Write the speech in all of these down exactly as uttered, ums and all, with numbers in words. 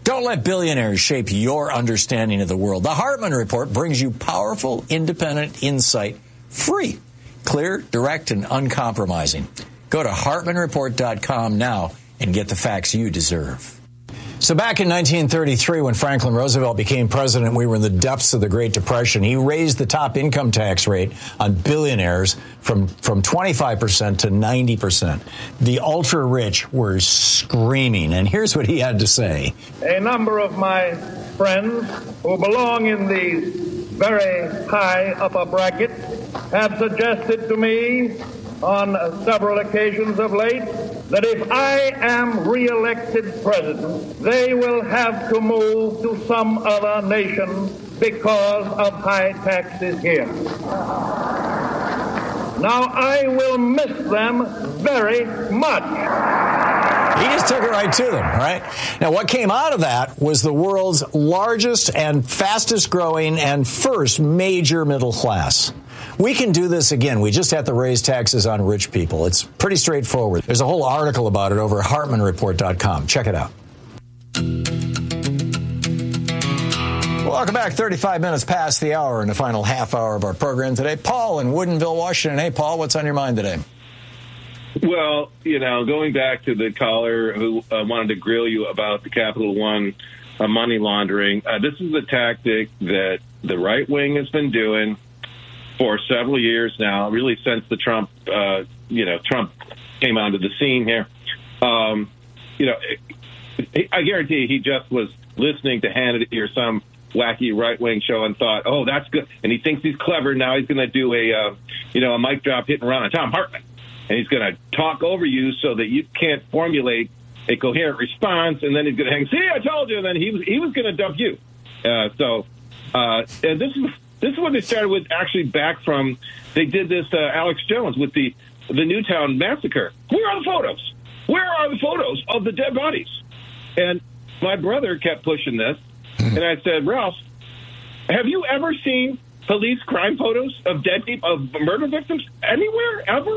Don't let billionaires shape your understanding of the world. The Hartman Report brings you powerful, independent insight, free, clear, direct, and uncompromising. Go to Hartman Report dot com now and get the facts you deserve. So back in nineteen thirty-three, when Franklin Roosevelt became president, we were in the depths of the Great Depression. He raised the top income tax rate on billionaires from, from twenty-five percent to ninety percent. The ultra-rich were screaming, and here's what he had to say. A number of my friends who belong in the very high upper bracket have suggested to me on several occasions of late that if I am re-elected president, they will have to move to some other nation because of high taxes here. Now, I will miss them very much. He just took it right to them, right? Now, what came out of that was the world's largest and fastest growing and first major middle class. We can do this again. We just have to raise taxes on rich people. It's pretty straightforward. There's a whole article about it over at Hartman Report dot com. Check it out. Welcome back. thirty-five minutes past the hour in the final half hour of our program today. Paul in Woodinville, Washington. Hey, Paul, what's on your mind today? Well, you know, going back to the caller who uh, wanted to grill you about the Capital One uh, money laundering, uh, this is a tactic that the right wing has been doing for several years now, really since the Trump, uh, you know, Trump came onto the scene here. Um, you know, I guarantee he just was listening to Hannity or some wacky right-wing show and thought, oh, that's good. And he thinks he's clever. Now he's going to do a, uh, you know, a mic drop hit and run on Thom Hartmann. And he's going to talk over you so that you can't formulate a coherent response. And then he's going to hang, see, I told you. And then he was, he was going to dump you. Uh, so, uh, and this is, This is what they started with, actually, back from, they did this, uh, Alex Jones, with the the Newtown massacre. Where are the photos? Where are the photos of the dead bodies? And my brother kept pushing this, and I said, Ralph, have you ever seen police crime photos of dead people, of murder victims, anywhere, ever?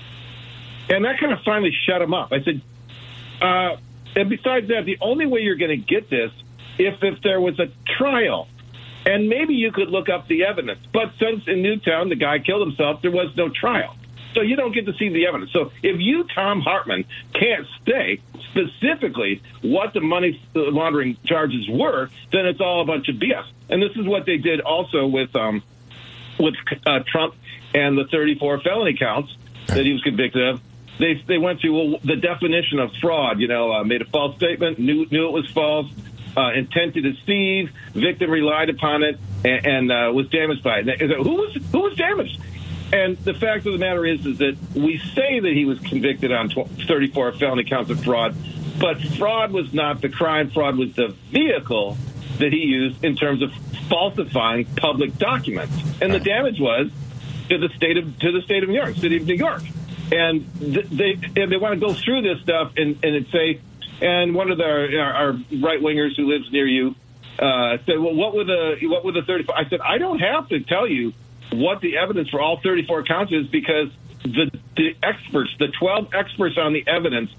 And that kind of finally shut him up. I said, uh, and besides that, the only way you're going to get this, if if there was a trial, and maybe you could look up the evidence. But since in Newtown the guy killed himself, there was no trial. So you don't get to see the evidence. So if you, Thom Hartmann, can't say specifically what the money laundering charges were, then it's all a bunch of B S. And this is what they did also with um, with uh, Trump and the thirty-four felony counts that he was convicted of. They they went through well, the definition of fraud. You know, uh, made a false statement, knew knew it was false. Uh, intent to deceive, victim relied upon it, and, and uh, was damaged by it. Who was who was damaged? And the fact of the matter is, is that we say that he was convicted on thirty-four felony counts of fraud, but fraud was not the crime. Fraud was the vehicle that he used in terms of falsifying public documents, and the damage was to the state of to the state of New York, city of New York. And th- they and they want to go through this stuff and and say. And one of the, our, our right wingers who lives near you uh, said, "Well, what were the what were the thirty-four?" I said, "I don't have to tell you what the evidence for all thirty-four counts is because the the experts, the twelve experts on the evidence,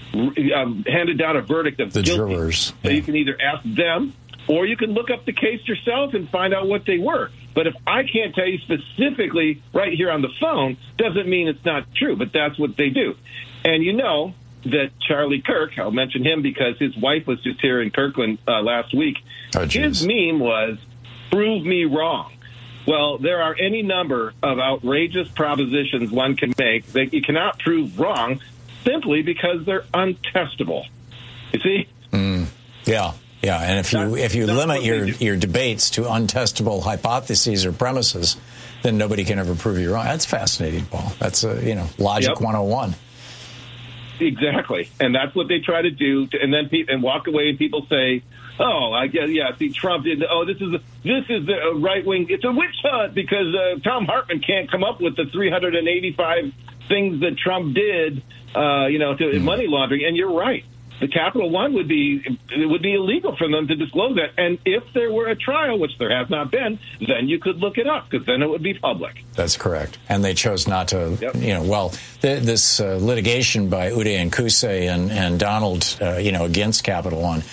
um, handed down a verdict of the guilty. Jurors. So you can either ask them or you can look up the case yourself and find out what they were. But if I can't tell you specifically right here on the phone, doesn't mean it's not true. But that's what they do, and you know." That Charlie Kirk, I'll mention him because his wife was just here in Kirkland uh, last week. Oh, his meme was, prove me wrong. Well, there are any number of outrageous propositions one can make that you cannot prove wrong simply because they're untestable. You see? Mm, yeah, yeah. And if you that's, if you limit your, your debates to untestable hypotheses or premises, then nobody can ever prove you wrong. That's fascinating, Paul. That's, uh, you know, logic yep. one oh one. Exactly, and that's what they try to do, to, and then pe- and walk away. And people say, "Oh, I guess, yeah, see, Trump did. Oh, this is a, this is the right wing. It's a witch hunt because uh, Thom Hartmann can't come up with the three hundred eighty-five things that Trump did, uh, you know, to mm-hmm. money laundering." And you're right. The Capital One would be it would be illegal for them to disclose that. And if there were a trial, which there has not been, then you could look it up because then it would be public. That's correct. And they chose not to, yep. you know, well, th- this uh, litigation by Uday and Qusay and, and Donald, uh, you know, against Capital One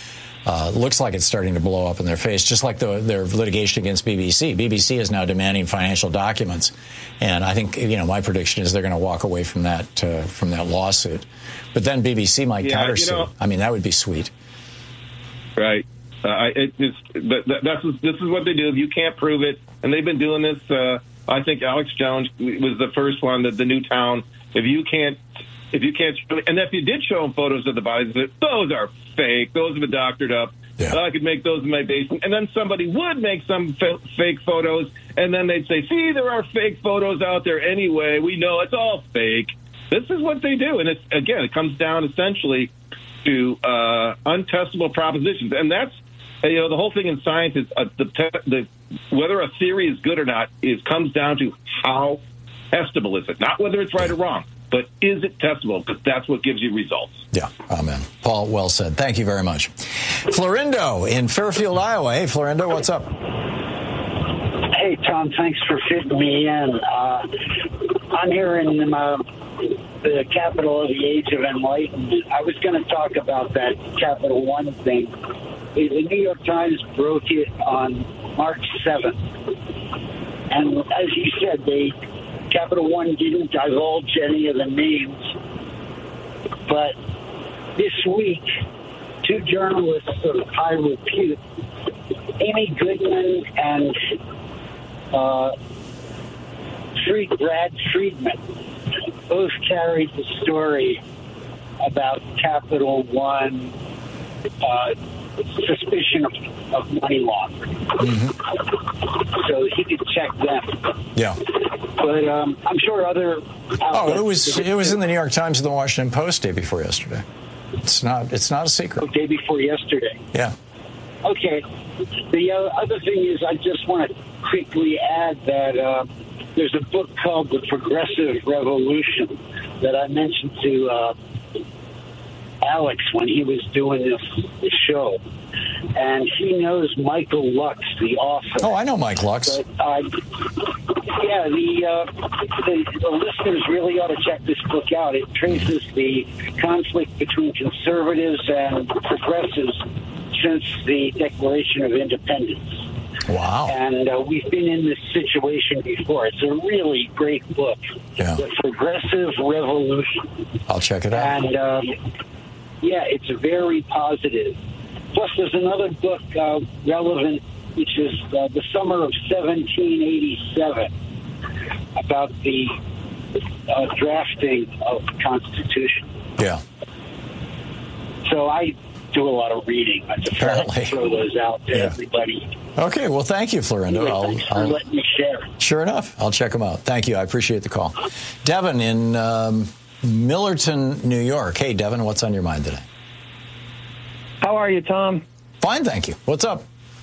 uh, looks like it's starting to blow up in their face, just like the, their litigation against B B C. B B C is now demanding financial documents, and I think, you know, my prediction is they're going to walk away from that uh, from that lawsuit. But then B B C might yeah, countersue. You know, I mean, that would be sweet. Right. Uh, it, it's, but that's this is what they do. If you can't prove it, and they've been doing this. Uh, I think Alex Jones was the first one that the Newtown. If you can't, if you can't, and if you did show them photos of the bodies, those are fake. Those have been doctored up. Yeah. I could make those in my basement, and then somebody would make some f- fake photos, and then they'd say, "See, there are fake photos out there anyway. We know it's all fake." This is what they do, and it's again, it comes down essentially to uh, untestable propositions, and that's. You know, the whole thing in science is uh, the, te- the whether a theory is good or not is comes down to how testable is it, not whether it's right or wrong, but is it testable? Because that's what gives you results. Yeah, amen. Paul, well said. Thank you very much. Florindo in Fairfield, Iowa. Hey, Florindo, what's up? Hey, Tom. Thanks for fitting me in. Uh, I'm here in uh, the capital of the Age of Enlightenment. I was going to talk about that Capital One thing. The New York Times broke it on March seventh. And as you said, they Capital One didn't divulge any of the names. But this week, two journalists of high repute, Amy Goodman and uh, Brad Friedman, both carried the story about Capital One uh suspicion of, of money laundering. Mm-hmm. So he could check them. Yeah. But um, I'm sure other Oh, it was it was in the New York Times and the Washington Post day before yesterday. It's not it's not a secret. Oh, day before yesterday. Yeah. Okay. The uh, other thing is I just want to quickly add that uh, there's a book called The Progressive Revolution that I mentioned to uh, Alex when he was doing this, this show, and he knows Michael Lux, the author. Oh, I know Mike Lux. But, uh, yeah, the, uh, the the listeners really ought to check this book out. It traces the conflict between conservatives and progressives since the Declaration of Independence. Wow. And uh, we've been in this situation before. It's a really great book. Yeah. The Progressive Revolution. I'll check it out. And um, yeah, it's very positive. Plus, there's another book uh, relevant, which is uh, The Summer of seventeen eighty-seven, about the uh, drafting of the Constitution. Yeah. So I do a lot of reading. I just Apparently. throw those out to Yeah. everybody. Okay, well, thank you, Florindo. Anyway, I'll, thanks for I'll, letting me share. Sure enough. I'll check them out. Thank you. I appreciate the call. Devin in um, Millerton, New York. Hey, Devin, what's on your mind today? How are you, Tom? Fine, thank you. What's up?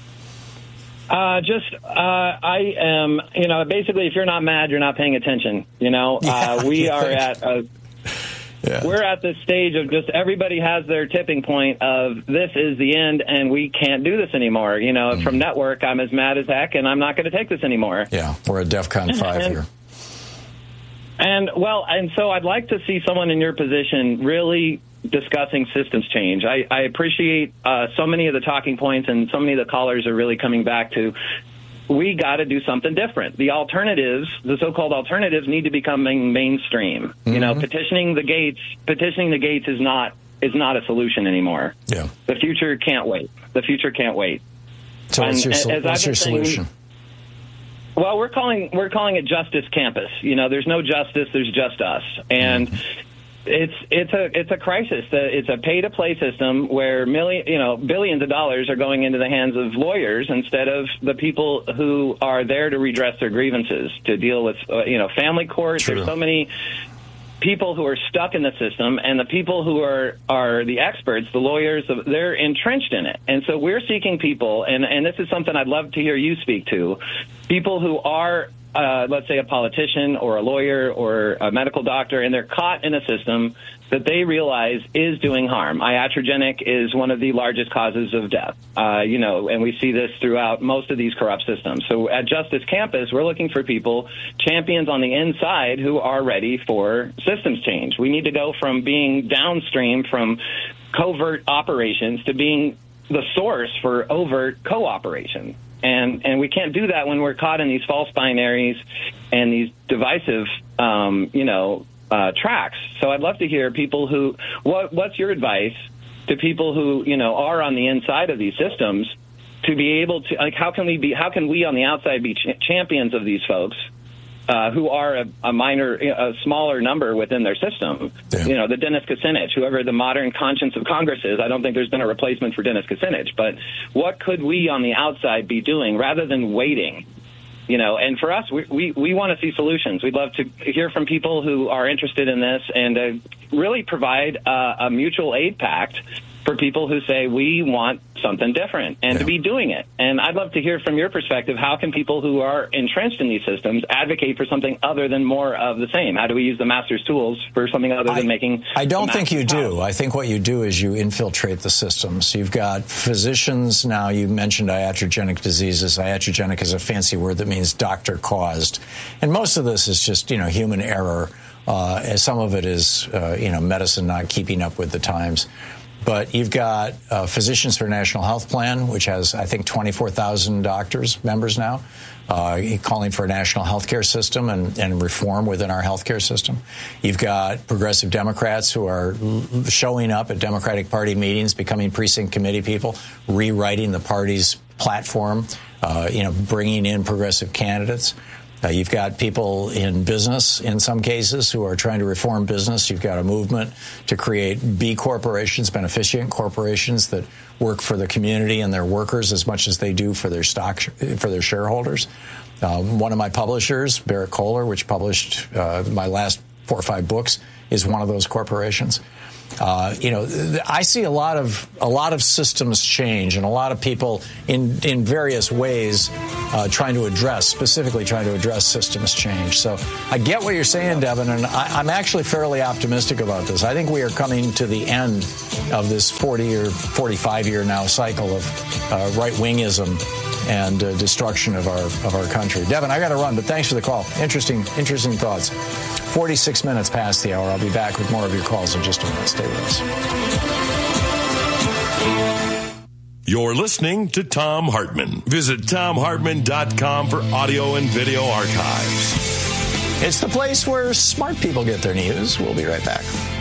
Uh, just, uh, I am, you know, basically, if you're not mad, you're not paying attention. You know, Yeah, uh, we you are think? at a, Yeah. we're at this stage of just everybody has their tipping point of this is the end and we can't do this anymore. You know, mm. from network, I'm as mad as heck and I'm not going to take this anymore. Yeah, we're at DEFCON five and, here. And, well, and so I'd like to see someone in your position really discussing systems change. I, I appreciate uh, so many of the talking points and so many of the callers are really coming back to we got to do something different. The alternatives, the so-called alternatives, need to become mainstream. Mm-hmm. You know, petitioning the gates, petitioning the gates is not is not a solution anymore. Yeah, the future can't wait. The future can't wait. So, what's and, your, what's your saying, solution? Well, we're calling we're calling it Justice Campus. You know, there's no justice. There's just us, and. Mm-hmm. It's it's a it's a crisis. It's a pay to play system where million you know billions of dollars are going into the hands of lawyers instead of the people who are there to redress their grievances, to deal with uh, you know family courts. True. There's so many people who are stuck in the system, and the people who are are the experts, the lawyers, they're entrenched in it. And so we're seeking people, and and this is something I'd love to hear you speak to, people who are. Uh, let's say a politician or a lawyer or a medical doctor, and they're caught in a system that they realize is doing harm. Iatrogenic is one of the largest causes of death, uh, you know, and we see this throughout most of these corrupt systems. So at Justice Campus, we're looking for people, champions on the inside, who are ready for systems change. We need to go from being downstream from covert operations to being the source for overt cooperation. And and we can't do that when we're caught in these false binaries and these divisive, um, you know, uh, tracks. So I'd love to hear people who, what what's your advice to people who, you know, are on the inside of these systems to be able to, like, how can we be, how can we on the outside be ch- champions of these folks uh, who are a, a minor, a smaller number within their system? Yeah. You know, the Dennis Kucinich, whoever the modern conscience of Congress is. I don't think there's been a replacement for Dennis Kucinich, but what could we on the outside be doing rather than waiting? You know, and for us, we we, we want to see solutions. We'd love to hear from people who are interested in this and uh, really provide uh, a mutual aid pact for people who say we want something different and yeah. to be doing it. And I'd love to hear from your perspective, how can people who are entrenched in these systems advocate for something other than more of the same? How do we use the master's tools for something other than I, making... I don't think you do. I think what you do is you infiltrate the systems. You've got physicians now. You mentioned iatrogenic diseases. Iatrogenic is a fancy word that means doctor-caused. And most of this is just, you know, human error. Uh, and some of it is, uh, you know, medicine not keeping up with the times. But you've got uh, Physicians for a National Health Plan, which has, I think, twenty-four thousand doctors, members now, uh, calling for a national health care system and, and reform within our health care system. You've got progressive Democrats who are showing up at Democratic Party meetings, becoming precinct committee people, rewriting the party's platform, uh, you know, bringing in progressive candidates. Uh, you've got people in business, in some cases, who are trying to reform business. You've got a movement to create B corporations, beneficient corporations that work for the community and their workers as much as they do for their stock, for their shareholders. Uh, one of my publishers, Barrett Kohler, which published uh, my last four or five books, is one of those corporations. Uh, you know, I see a lot of a lot of systems change and a lot of people in in various ways uh, trying to address, specifically trying to address systems change. So I get what you're saying, Devin, and I, I'm actually fairly optimistic about this. I think we are coming to the end of this forty or forty-five year now cycle of uh, right-wingism and uh, destruction of our of our country. Devin, I got to run, but thanks for the call. Interesting, interesting thoughts. forty-six minutes past the hour. I'll be back with more of your calls in just a minute. Stay with us. You're listening to Thom Hartmann. Visit Thom Hartmann dot com for audio and video archives. It's the place where smart people get their news. We'll be right back.